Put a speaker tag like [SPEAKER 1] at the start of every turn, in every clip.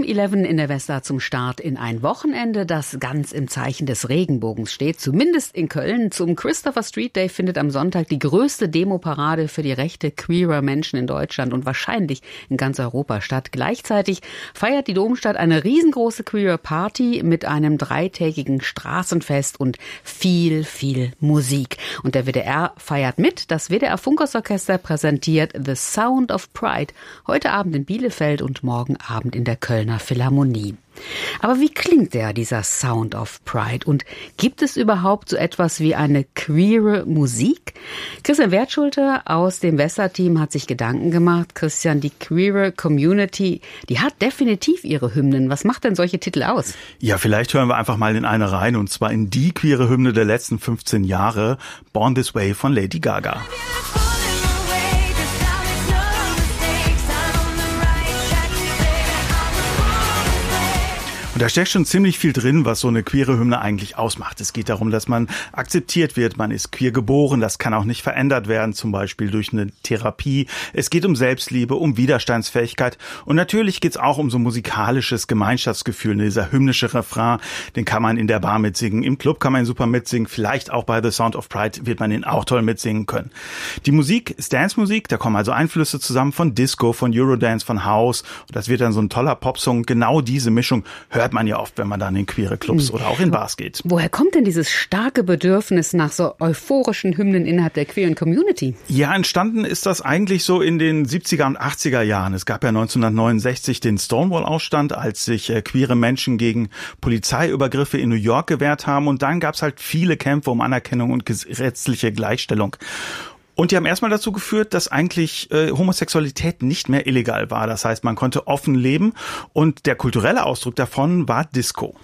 [SPEAKER 1] 11 in der Westart zum Start in ein Wochenende, das ganz im Zeichen des Regenbogens steht, zumindest in Köln. Zum Christopher Street Day findet am Sonntag die größte Demoparade für die Rechte queerer Menschen in Deutschland und wahrscheinlich in ganz Europa statt. Gleichzeitig feiert die Domstadt eine riesengroße queer Party mit einem 3-tägigen Straßenfest und viel, viel Musik. Und der WDR feiert mit. Das WDR Funkhausorchester präsentiert The Sound of Pride heute Abend in Bielefeld und morgen Abend in der Kölner Philharmonie. Aber wie klingt dieser Sound of Pride? Und gibt es überhaupt so etwas wie eine queere Musik? Christian Wertschulte aus dem Westart-Team hat sich Gedanken gemacht. Christian, die queere Community, die hat definitiv ihre Hymnen. Was macht denn solche Titel aus?
[SPEAKER 2] Ja, vielleicht hören wir einfach mal in eine rein, und zwar in die queere Hymne der letzten 15 Jahre, Born This Way von Lady Gaga. Und da steckt schon ziemlich viel drin, was so eine queere Hymne eigentlich ausmacht. Es geht darum, dass man akzeptiert wird, man ist queer geboren, das kann auch nicht verändert werden, zum Beispiel durch eine Therapie. Es geht um Selbstliebe, um Widerstandsfähigkeit, und natürlich geht's auch um so musikalisches Gemeinschaftsgefühl. Dieser hymnische Refrain, den kann man in der Bar mitsingen, im Club kann man ihn super mitsingen, vielleicht auch bei The Sound of Pride wird man ihn auch toll mitsingen können. Die Musik ist Dance-Musik, da kommen also Einflüsse zusammen von Disco, von Eurodance, von House, und das wird dann so ein toller Popsong. Genau diese Mischung hört man ja oft, wenn man dann in queere Clubs oder auch in Bars geht.
[SPEAKER 1] Woher kommt denn dieses starke Bedürfnis nach so euphorischen Hymnen innerhalb der queeren Community?
[SPEAKER 2] Ja, entstanden ist das eigentlich so in den 70er und 80er Jahren. Es gab ja 1969 den Stonewall-Aufstand, als sich queere Menschen gegen Polizeiübergriffe in New York gewehrt haben. Und dann gab es halt viele Kämpfe um Anerkennung und gesetzliche Gleichstellung. Und die haben erstmal dazu geführt, dass eigentlich Homosexualität nicht mehr illegal war. Das heißt, man konnte offen leben, und der kulturelle Ausdruck davon war Disco.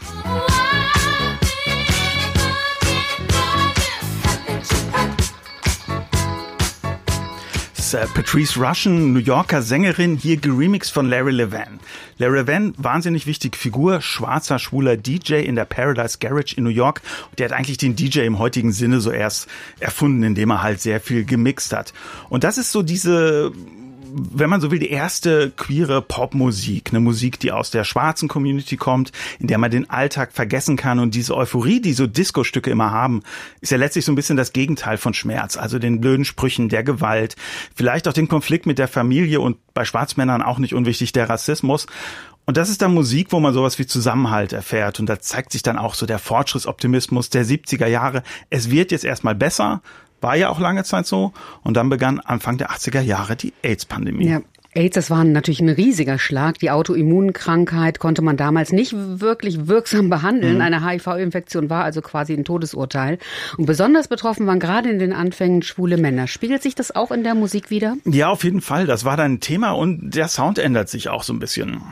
[SPEAKER 2] Patrice Rushen, New Yorker Sängerin, hier geremixed von Larry Levan. Larry Levan, wahnsinnig wichtige Figur, schwarzer, schwuler DJ in der Paradise Garage in New York. Der hat eigentlich den DJ im heutigen Sinne so erst erfunden, indem er halt sehr viel gemixt hat. Und das ist so diese, wenn man so will, die erste queere Popmusik, eine Musik, die aus der schwarzen Community kommt, in der man den Alltag vergessen kann, und diese Euphorie, die so Disco-Stücke immer haben, ist ja letztlich so ein bisschen das Gegenteil von Schmerz, also den blöden Sprüchen, der Gewalt, vielleicht auch den Konflikt mit der Familie und bei Schwarzmännern auch nicht unwichtig der Rassismus. Und das ist dann Musik, wo man sowas wie Zusammenhalt erfährt, und da zeigt sich dann auch so der Fortschrittsoptimismus der 70er Jahre. Es wird jetzt erstmal besser. War ja auch lange Zeit so. Und dann begann Anfang der 80er Jahre die AIDS-Pandemie.
[SPEAKER 1] Ja. AIDS, das war natürlich ein riesiger Schlag. Die Autoimmunkrankheit konnte man damals nicht wirklich wirksam behandeln. Eine HIV-Infektion war also quasi ein Todesurteil. Und besonders betroffen waren gerade in den Anfängen schwule Männer. Spiegelt sich das auch in der Musik wieder?
[SPEAKER 2] Ja, auf jeden Fall. Das war dann ein Thema, und der Sound ändert sich auch so ein bisschen.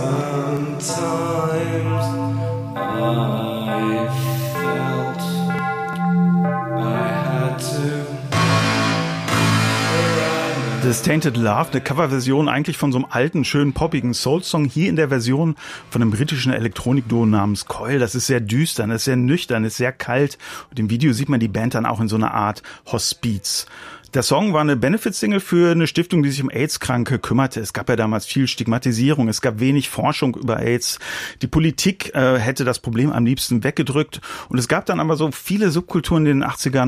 [SPEAKER 2] Das Tainted Love, eine Coverversion eigentlich von so einem alten, schönen, poppigen Soul-Song, hier in der Version von einem britischen Elektronikduo namens Coil. Das ist sehr düster, das ist sehr nüchtern, das ist sehr kalt. Und im Video sieht man die Band dann auch in so einer Art Hospiz. Der Song war eine Benefit-Single für eine Stiftung, die sich um AIDS-Kranke kümmerte. Es gab ja damals viel Stigmatisierung, es gab wenig Forschung über AIDS. Die Politik hätte das Problem am liebsten weggedrückt. Und es gab dann aber so viele Subkulturen in den 80ern,